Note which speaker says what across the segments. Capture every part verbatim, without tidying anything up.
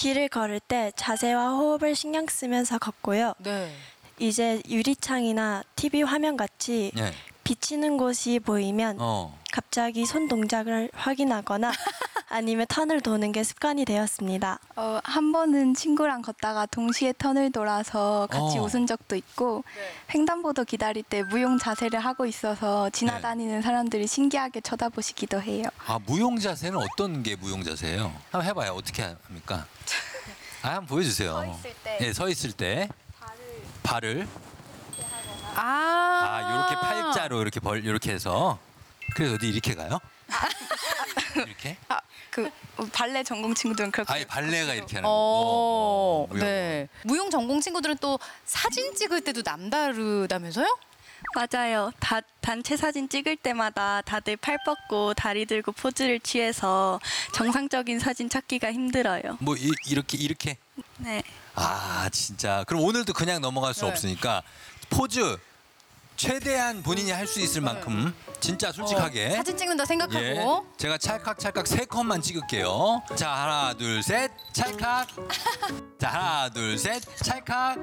Speaker 1: 길을 걸을 때 자세와 호흡을 신경 쓰면서 걷고요.
Speaker 2: 네.
Speaker 1: 이제 유리창이나 티비 화면 같이
Speaker 3: 네.
Speaker 1: 비치는 곳이 보이면
Speaker 3: 어.
Speaker 1: 갑자기 손 동작을 확인하거나 아니면 턴을 도는 게 습관이 되었습니다.
Speaker 4: 어, 한 번은 친구랑 걷다가 동시에 턴을 돌아서 같이
Speaker 3: 어.
Speaker 4: 웃은 적도 있고 횡단보도 기다릴 때 무용 자세를 하고 있어서 지나다니는 사람들이 신기하게 쳐다보시기도 해요.
Speaker 3: 아, 무용 자세는 어떤 게 무용 자세예요? 한번 해봐요. 어떻게 합니까? 아, 한번 보여주세요.
Speaker 4: 서 있을 때.
Speaker 3: 네, 서 있을 때 발을
Speaker 2: 아,
Speaker 3: 아, 이렇게 팔자로 이렇게 벌 이렇게 해서 그래서 어디 이렇게 가요? 이렇게?
Speaker 4: 아, 그 발레 전공 친구들은 그렇게.
Speaker 3: 아예 발레가 이렇게 하는
Speaker 2: 어,
Speaker 3: 거고. 무용.
Speaker 2: 네. 무용 전공 친구들은 또 사진 찍을 때도 남다르다면서요?
Speaker 4: 맞아요. 다, 단체 사진 찍을 때마다 다들 팔 뻗고 다리 들고 포즈를 취해서 정상적인 사진 찾기가 힘들어요.
Speaker 3: 뭐 이, 이렇게 이렇게.
Speaker 4: 네.
Speaker 3: 아, 진짜. 그럼 오늘도 그냥 넘어갈 수
Speaker 2: 네.
Speaker 3: 없으니까 포즈 최대한 본인이 할 수 있을 만큼 진짜 솔직하게.
Speaker 2: 어, 사진 찍는다 생각하고.
Speaker 3: 예, 제가 찰칵찰칵 세 컷만 찍을게요. 자, 하나, 둘, 셋, 찰칵. 자, 하나, 둘, 셋, 찰칵.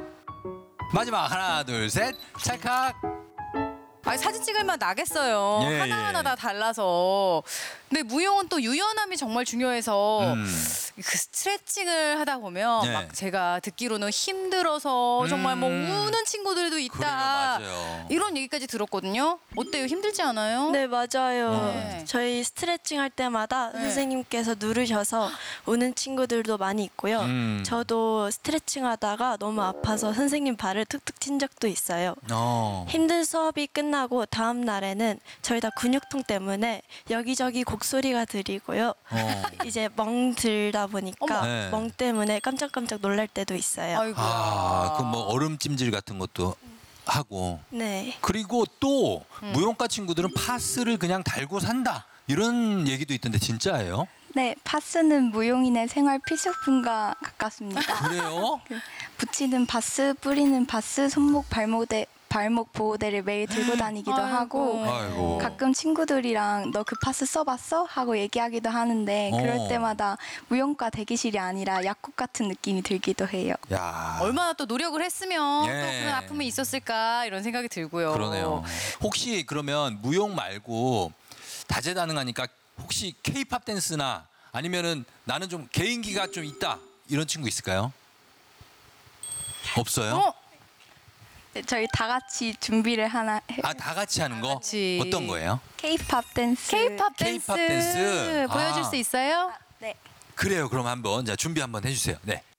Speaker 3: 마지막 하나, 둘, 셋, 찰칵.
Speaker 2: 아니, 사진 찍을 맛 나겠어요.
Speaker 3: 예,
Speaker 2: 하나하나
Speaker 3: 예.
Speaker 2: 다 달라서. 근데 무용은 또 유연함이 정말 중요해서
Speaker 3: 음.
Speaker 2: 그 스트레칭을 하다 보면
Speaker 3: 네.
Speaker 2: 막 제가 듣기로는 힘들어서 정말 뭐
Speaker 3: 음.
Speaker 2: 우는 친구들도 있다.
Speaker 3: 그래요, 맞아요.
Speaker 2: 이런 얘기까지 들었거든요. 어때요? 힘들지 않아요?
Speaker 1: 네, 맞아요.
Speaker 2: 네.
Speaker 1: 저희 스트레칭 할 때마다
Speaker 2: 네.
Speaker 1: 선생님께서 누르셔서 우는 친구들도 많이 있고요.
Speaker 3: 음.
Speaker 1: 저도 스트레칭 하다가 너무 아파서 선생님 발을 툭툭 친 적도 있어요.
Speaker 3: 어.
Speaker 1: 힘든 수업이 끝나고 다음 날에는 저희 다 근육통 때문에 여기저기 곡소리가 들리고요.
Speaker 3: 어.
Speaker 1: 이제 멍 들다 보니까
Speaker 2: 어머.
Speaker 3: 네.
Speaker 1: 멍 때문에 깜짝깜짝 놀랄 때도 있어요.
Speaker 2: 아이고.
Speaker 3: 아, 그 뭐 얼음찜질 같은 것도 하고.
Speaker 1: 네.
Speaker 3: 그리고 또
Speaker 2: 음.
Speaker 3: 무용과 친구들은 파스를 그냥 달고 산다. 이런 얘기도 있던데 진짜예요?
Speaker 4: 네, 파스는 무용인의 생활 필수품과 가깝습니다.
Speaker 3: 그래요?
Speaker 4: 붙이는 바스, 뿌리는 바스, 손목 발목대, 발목 보호대를 매일 들고 다니기도
Speaker 2: 아이고.
Speaker 4: 하고
Speaker 3: 아이고.
Speaker 4: 가끔 친구들이랑 너 그 파스 써봤어? 하고 얘기하기도 하는데 그럴
Speaker 3: 어.
Speaker 4: 때마다 무용과 대기실이 아니라 약국 같은 느낌이 들기도 해요.
Speaker 3: 야.
Speaker 2: 얼마나 또 노력을 했으면
Speaker 3: 예.
Speaker 2: 또 그런 아픔이 있었을까 이런 생각이 들고요.
Speaker 3: 그러네요. 혹시 그러면 무용 말고 다재다능하니까 혹시 케이팝 댄스나 아니면은 나는 좀 개인기가 좀 있다 이런 친구 있을까요? 없어요?
Speaker 2: 어?
Speaker 4: 네, 저희 다 같이 준비를 하나 해요.
Speaker 3: 아, 다 같이 하는 거?
Speaker 2: 같이.
Speaker 3: 어떤 거예요?
Speaker 4: K-팝 댄스.
Speaker 2: K-팝 댄스,
Speaker 3: K-팝 댄스.
Speaker 2: 보여줄
Speaker 3: 아.
Speaker 2: 수 있어요?
Speaker 4: 네.
Speaker 3: 그래요. 그럼 한번 자 준비 한번 해주세요. 네.